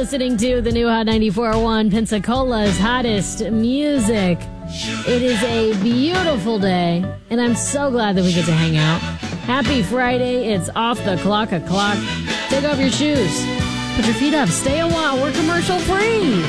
listening to the new Hot 94.1 Pensacola's hottest music. It is a beautiful day, and I'm so glad that we get to hang out. Happy Friday. It's off the clock o'clock. Take off your shoes. Put your feet up. Stay a while. We're commercial free.